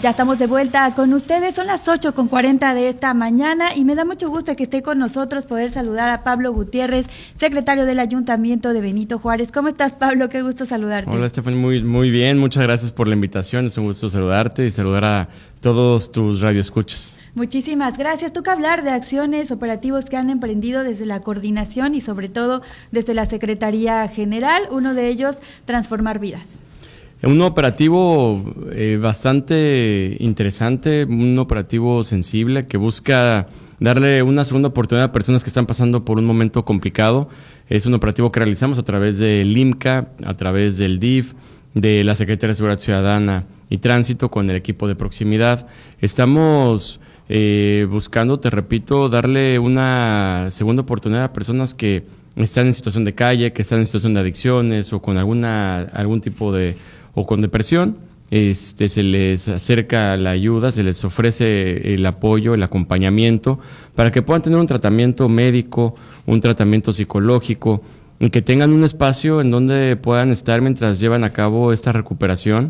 Ya estamos de vuelta con ustedes, son las 8:40 de esta mañana y me da mucho gusto que esté con nosotros, poder saludar a Pablo Gutiérrez, secretario del Ayuntamiento de Benito Juárez. ¿Cómo estás, Pablo? Qué gusto saludarte. Hola, Estefan, muy bien, muchas gracias por la invitación, es un gusto saludarte y saludar a todos tus radioescuchas. Muchísimas gracias. Toca hablar de acciones, operativos que han emprendido desde la coordinación y sobre todo desde la Secretaría General, uno de ellos, transformar vidas. Un operativo bastante interesante, un operativo sensible que busca darle una segunda oportunidad a personas que están pasando por un momento complicado. Es un operativo que realizamos a través del IMCA, a través del DIF, de la Secretaría de Seguridad Ciudadana y Tránsito con el equipo de proximidad. Estamos buscando, te repito, darle una segunda oportunidad a personas que están en situación de calle, que están en situación de adicciones o con algún tipo de o con depresión. Se les acerca la ayuda, se les ofrece el apoyo, el acompañamiento para que puedan tener un tratamiento médico, un tratamiento psicológico y que tengan un espacio en donde puedan estar mientras llevan a cabo esta recuperación,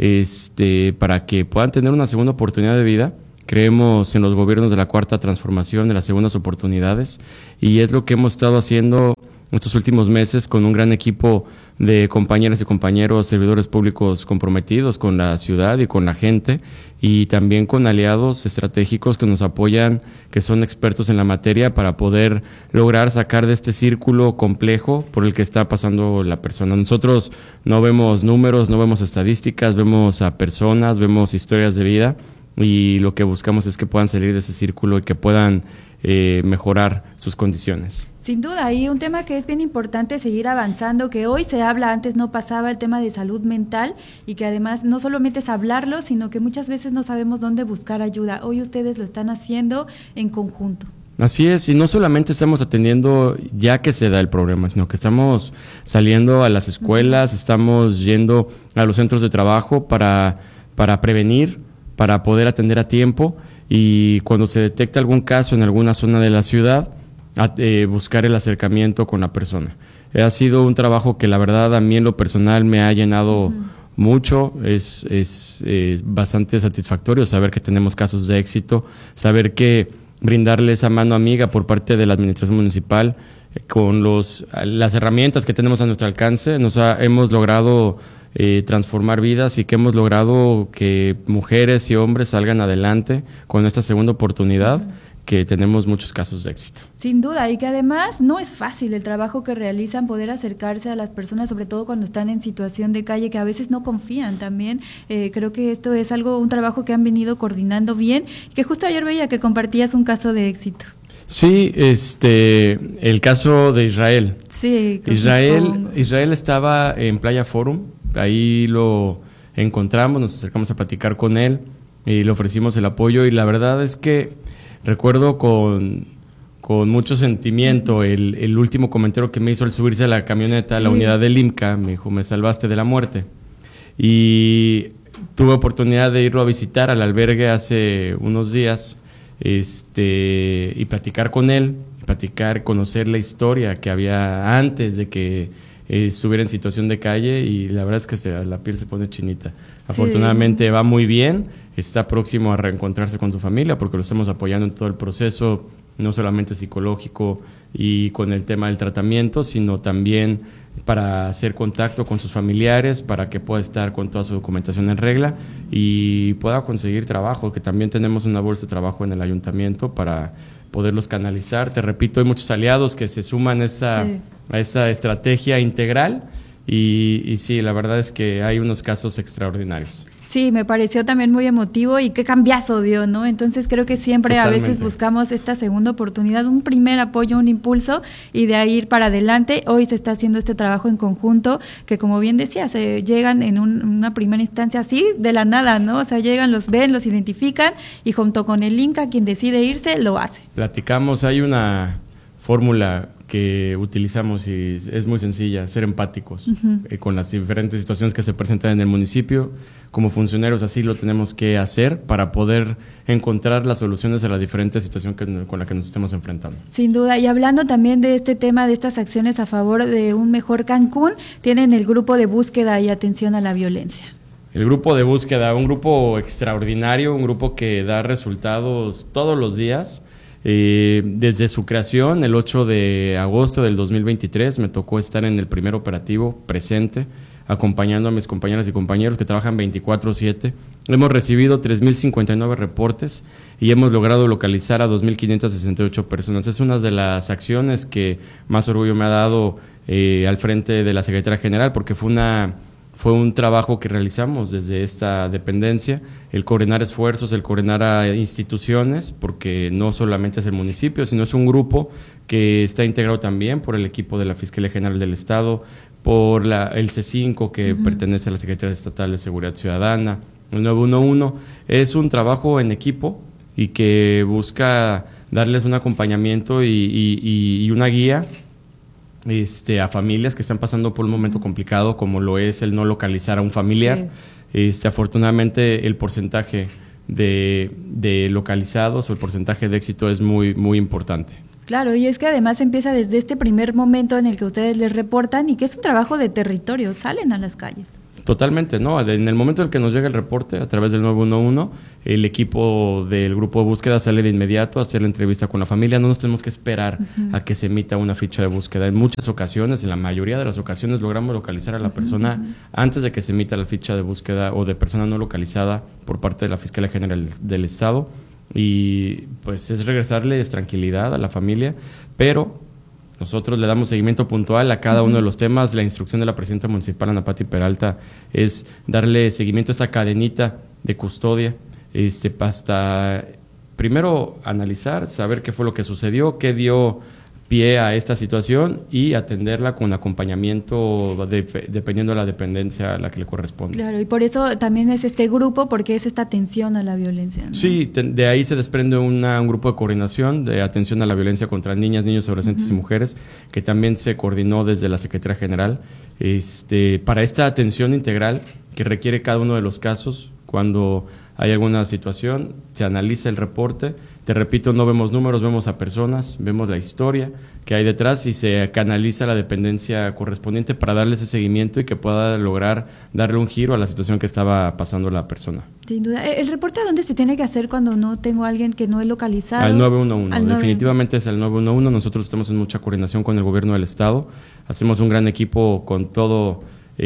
para que puedan tener una segunda oportunidad de vida. Creemos en los gobiernos de la Cuarta Transformación, de las segundas oportunidades, y es lo que hemos estado haciendo estos últimos meses con un gran equipo de compañeras y compañeros, servidores públicos comprometidos con la ciudad y con la gente, y también con aliados estratégicos que nos apoyan, que son expertos en la materia, para poder lograr sacar de este círculo complejo por el que está pasando la persona. Nosotros no vemos números, no vemos estadísticas, vemos a personas, vemos historias de vida, y lo que buscamos es que puedan salir de ese círculo y que puedan mejorar sus condiciones. Sin duda, y un tema que es bien importante seguir avanzando, que hoy se habla, antes no pasaba, el tema de salud mental, y que además no solamente es hablarlo, sino que muchas veces no sabemos dónde buscar ayuda. Hoy ustedes lo están haciendo en conjunto. Así es, y no solamente estamos atendiendo ya que se da el problema, sino que estamos saliendo a las escuelas, estamos yendo a los centros de trabajo para prevenir, para poder atender a tiempo, y cuando se detecta algún caso en alguna zona de la ciudad, buscar el acercamiento con la persona. Ha sido un trabajo que la verdad a mí en lo personal me ha llenado mucho, es bastante satisfactorio saber que tenemos casos de éxito, saber que brindarle esa mano amiga por parte de la administración municipal con las herramientas que tenemos a nuestro alcance, hemos logrado transformar vidas, y que hemos logrado que mujeres y hombres salgan adelante con esta segunda oportunidad, que tenemos muchos casos de éxito. Sin duda, y que además no es fácil el trabajo que realizan, poder acercarse a las personas, sobre todo cuando están en situación de calle, que a veces no confían también. Creo que esto es un trabajo que han venido coordinando bien, que justo ayer veía que compartías un caso de éxito. Sí, el caso de Israel. Sí. Israel estaba en Playa Forum, ahí lo encontramos, nos acercamos a platicar con él y le ofrecimos el apoyo, y la verdad es que recuerdo con mucho sentimiento el último comentario que me hizo al subirse a la camioneta, a la unidad del IMCA. Me dijo: me salvaste de la muerte. Y tuve oportunidad de irlo a visitar al albergue hace unos días, y platicar con él, conocer la historia que había antes de que estuviera en situación de calle, y la verdad es que la piel se pone chinita. Afortunadamente va muy bien, está próximo a reencontrarse con su familia, porque lo estamos apoyando en todo el proceso, no solamente psicológico y con el tema del tratamiento, sino también para hacer contacto con sus familiares, para que pueda estar con toda su documentación en regla y pueda conseguir trabajo, que también tenemos una bolsa de trabajo en el ayuntamiento para poderlos canalizar. Te repito, hay muchos aliados que se suman a esa estrategia integral, y sí, la verdad es que hay unos casos extraordinarios. Sí, me pareció también muy emotivo, y qué cambiazo dio, ¿no? Entonces creo que siempre Totalmente. A veces buscamos esta segunda oportunidad, un primer apoyo, un impulso, y de ahí ir para adelante. Hoy se está haciendo este trabajo en conjunto, que como bien decías, llegan en una primera instancia así, de la nada, ¿no? O sea, llegan, los ven, los identifican, y junto con el INCA, quien decide irse, lo hace. Platicamos, hay una fórmula que utilizamos y es muy sencilla: ser empáticos con las diferentes situaciones que se presentan en el municipio. Como funcionarios así lo tenemos que hacer para poder encontrar las soluciones a la diferente situación con la que nos estemos enfrentando. Sin duda, y hablando también de este tema, de estas acciones a favor de un mejor Cancún, tienen el grupo de búsqueda y atención a la violencia. El grupo de búsqueda, un grupo extraordinario, un grupo que da resultados todos los días. Desde su creación, el 8 de agosto del 2023, me tocó estar en el primer operativo presente, acompañando a mis compañeras y compañeros que trabajan 24/7. Hemos recibido 3.059 reportes y hemos logrado localizar a 2.568 personas. Es una de las acciones que más orgullo me ha dado al frente de la Secretaría General, porque fue un trabajo que realizamos desde esta dependencia, el coordinar esfuerzos, el coordinar a instituciones, porque no solamente es el municipio, sino es un grupo que está integrado también por el equipo de la Fiscalía General del Estado, por el C5, que pertenece a la Secretaría Estatal de Seguridad Ciudadana, el 911. Es un trabajo en equipo y que busca darles un acompañamiento y una guía a familias que están pasando por un momento complicado, como lo es el no localizar a un familiar. Sí. Afortunadamente el porcentaje de localizados o el porcentaje de éxito es muy, muy importante. Claro, y es que además empieza desde este primer momento en el que ustedes les reportan y que es un trabajo de territorio, salen a las calles. Totalmente, ¿no? En el momento en el que nos llega el reporte a través del 911, el equipo del grupo de búsqueda sale de inmediato a hacer la entrevista con la familia. No nos tenemos que esperar a que se emita una ficha de búsqueda. En muchas ocasiones, en la mayoría de las ocasiones, logramos localizar a la persona antes de que se emita la ficha de búsqueda o de persona no localizada por parte de la Fiscalía General del Estado. Y pues es regresarles tranquilidad a la familia, pero nosotros le damos seguimiento puntual a cada uno de los temas. La instrucción de la presidenta municipal, Ana Pati Peralta, es darle seguimiento a esta cadenita de custodia, hasta primero analizar, saber qué fue lo que sucedió, qué dio pie a esta situación y atenderla con acompañamiento dependiendo de la dependencia a la que le corresponde. Claro, y por eso también es este grupo, porque es esta atención a la violencia, ¿no? Sí, de ahí se desprende un grupo de coordinación de atención a la violencia contra niñas, niños, adolescentes y mujeres, que también se coordinó desde la Secretaría General para esta atención integral que requiere cada uno de los casos. Cuando hay alguna situación, se analiza el reporte. Te repito, no vemos números, vemos a personas, vemos la historia que hay detrás y se canaliza la dependencia correspondiente para darle ese seguimiento y que pueda lograr darle un giro a la situación que estaba pasando la persona. Sin duda. ¿El reporte a dónde se tiene que hacer cuando no tengo a alguien que no he localizado? Al 911, definitivamente es al 911. Nosotros estamos en mucha coordinación con el gobierno del estado, hacemos un gran equipo con todo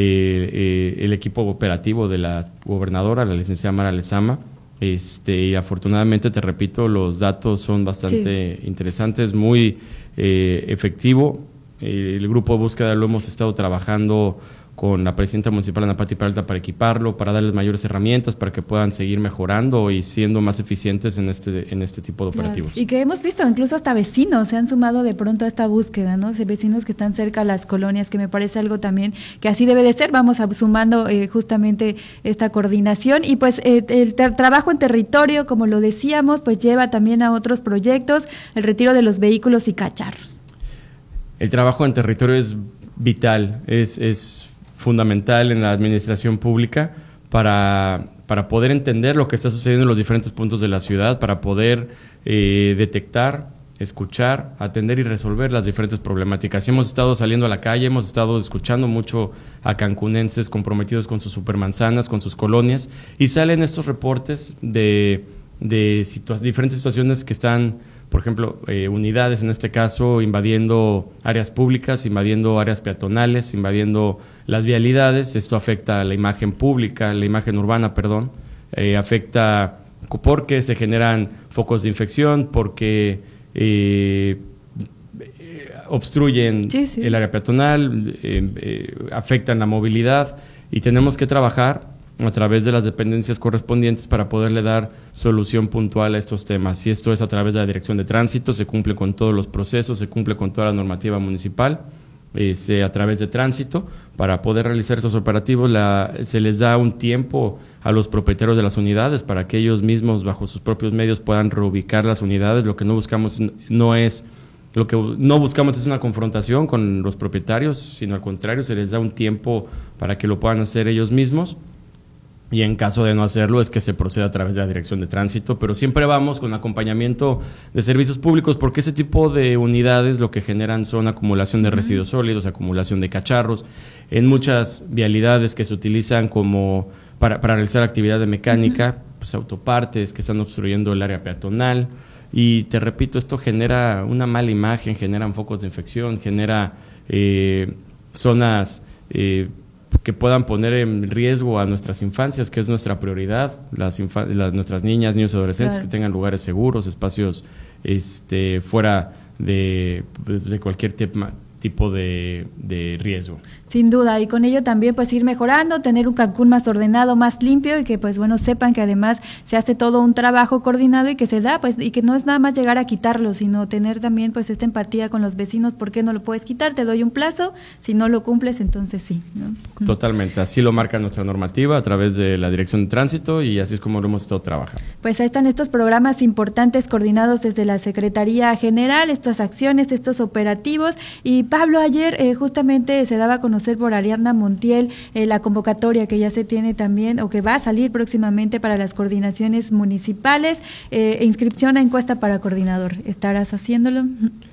el equipo operativo de la gobernadora, la licenciada Mara Lezama, y afortunadamente, te repito, los datos son bastante interesantes, muy efectivo. El grupo de búsqueda lo hemos estado trabajando con la presidenta municipal Ana Pati Peralta para equiparlo, para darles mayores herramientas para que puedan seguir mejorando y siendo más eficientes en este tipo de operativos. Claro. Y que hemos visto incluso hasta vecinos se han sumado de pronto a esta búsqueda, ¿no? Vecinos que están cerca a las colonias, que me parece algo también que así debe de ser. Vamos sumando justamente esta coordinación y pues el trabajo en territorio, como lo decíamos, pues lleva también a otros proyectos, el retiro de los vehículos y cacharros. El trabajo en territorio es vital, es fundamental en la administración pública para poder entender lo que está sucediendo en los diferentes puntos de la ciudad, para poder detectar, escuchar, atender y resolver las diferentes problemáticas. Y hemos estado saliendo a la calle, hemos estado escuchando mucho a cancunenses comprometidos con sus supermanzanas, con sus colonias, y salen estos reportes de diferentes situaciones que están, por ejemplo, unidades en este caso, invadiendo áreas públicas, invadiendo áreas peatonales, invadiendo las vialidades. Esto afecta a la imagen pública, la imagen urbana, afecta porque se generan focos de infección, porque obstruyen el área peatonal, afectan la movilidad, y tenemos que trabajar a través de las dependencias correspondientes para poderle dar solución puntual a estos temas. Y esto es a través de la Dirección de Tránsito, se cumple con todos los procesos, se cumple con toda la normativa municipal, a través de Tránsito. Para poder realizar esos operativos se les da un tiempo a los propietarios de las unidades para que ellos mismos, bajo sus propios medios, puedan reubicar las unidades. Lo que no buscamos es una confrontación con los propietarios, sino al contrario, se les da un tiempo para que lo puedan hacer ellos mismos. Y en caso de no hacerlo, es que se procede a través de la Dirección de Tránsito, pero siempre vamos con acompañamiento de servicios públicos, porque ese tipo de unidades lo que generan son acumulación de residuos sólidos, acumulación de cacharros, en muchas vialidades que se utilizan para realizar actividad de mecánica, pues autopartes que están obstruyendo el área peatonal. Y te repito, esto genera una mala imagen, generan focos de infección, genera zonas que puedan poner en riesgo a nuestras infancias, que es nuestra prioridad, nuestras niñas, niños y adolescentes, claro, que tengan lugares seguros, espacios fuera de cualquier tipo de riesgo. Sin duda, y con ello también pues ir mejorando, tener un Cancún más ordenado, más limpio, y que pues bueno, sepan que además se hace todo un trabajo coordinado y que se da, pues, y que no es nada más llegar a quitarlo, sino tener también pues esta empatía con los vecinos. ¿Por qué no lo puedes quitar? Te doy un plazo, si no lo cumples, entonces sí, ¿no? Totalmente, así lo marca nuestra normativa a través de la Dirección de Tránsito, y así es como lo hemos estado trabajando. Pues ahí están estos programas importantes coordinados desde la Secretaría General, estas acciones, estos operativos. Y Pablo, ayer justamente se daba a conocer por Ariadna Montiel la convocatoria que ya se tiene también, o que va a salir próximamente, para las coordinaciones municipales, inscripción a encuesta para coordinador. ¿Estarás haciéndolo?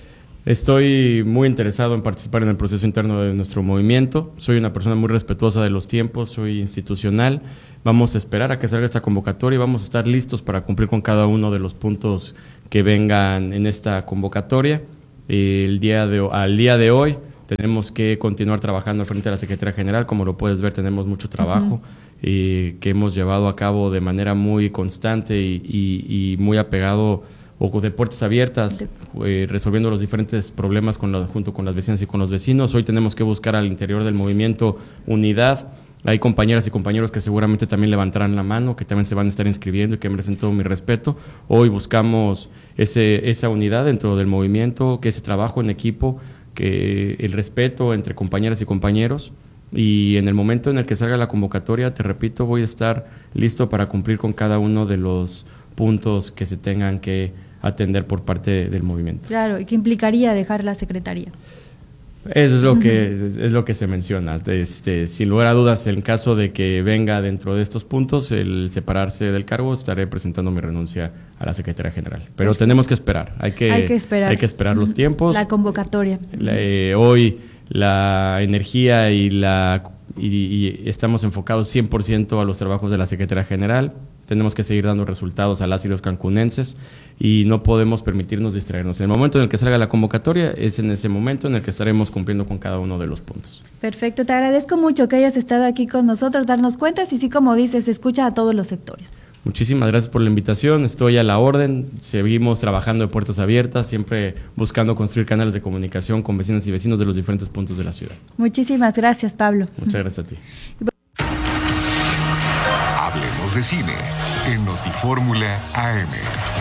Estoy muy interesado en participar en el proceso interno de nuestro movimiento. Soy una persona muy respetuosa de los tiempos, soy institucional. Vamos a esperar a que salga esta convocatoria y vamos a estar listos para cumplir con cada uno de los puntos que vengan en esta convocatoria. Al día de hoy tenemos que continuar trabajando frente a la Secretaría General. Como lo puedes ver, tenemos mucho trabajo que hemos llevado a cabo de manera muy constante y muy apegado, o de puertas abiertas, resolviendo los diferentes problemas junto con las vecinas y con los vecinos. Hoy tenemos que buscar al interior del movimiento unidad. Hay compañeras y compañeros que seguramente también levantarán la mano, que también se van a estar inscribiendo y que merecen todo mi respeto. Hoy buscamos esa unidad dentro del movimiento, que ese trabajo en equipo, que el respeto entre compañeras y compañeros, y en el momento en el que salga la convocatoria, te repito, voy a estar listo para cumplir con cada uno de los puntos que se tengan que atender por parte del movimiento. Claro, ¿y qué implicaría dejar la secretaría? Eso es lo que se menciona. Sin lugar a dudas, en caso de que venga dentro de estos puntos el separarse del cargo, estaré presentando mi renuncia a la Secretaría General. Pero tenemos que esperar. Hay que esperar los tiempos. La convocatoria. Hoy la energía y estamos enfocados 100% a los trabajos de la Secretaría General. Tenemos que seguir dando resultados a las y los cancunenses y no podemos permitirnos distraernos. En el momento en el que salga la convocatoria, es en ese momento en el que estaremos cumpliendo con cada uno de los puntos. Perfecto, te agradezco mucho que hayas estado aquí con nosotros, darnos cuentas, y sí, como dices, escucha a todos los sectores. Muchísimas gracias por la invitación, estoy a la orden, seguimos trabajando de puertas abiertas, siempre buscando construir canales de comunicación con vecinas y vecinos de los diferentes puntos de la ciudad. Muchísimas gracias, Pablo. Muchas gracias a ti. Hablemos de cine en Notifórmula AM.